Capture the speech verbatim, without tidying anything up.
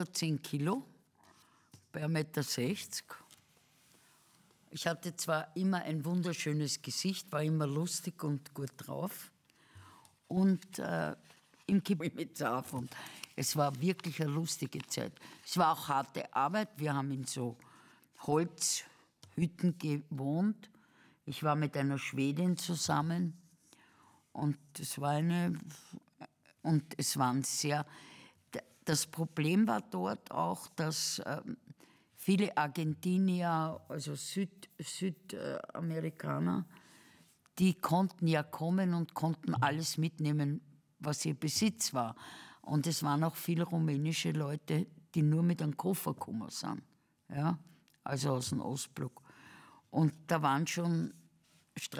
zehn Kilo, bei eins Meter sechzig. Ich hatte zwar immer ein wunderschönes Gesicht, war immer lustig und gut drauf. Und äh, im Kilometer und es war wirklich eine lustige Zeit. Es war auch harte Arbeit. Wir haben in so Holzhütten gewohnt. Ich war mit einer Schwedin zusammen und es war eine und es waren sehr. Das Problem war dort auch, dass ähm, viele Argentinier, also Süd, Südamerikaner, die konnten ja kommen und konnten alles mitnehmen, was ihr Besitz war. Und es waren auch viele rumänische Leute, die nur mit einem Koffer gekommen sind, ja? Also aus dem Ostblock. Und da waren schon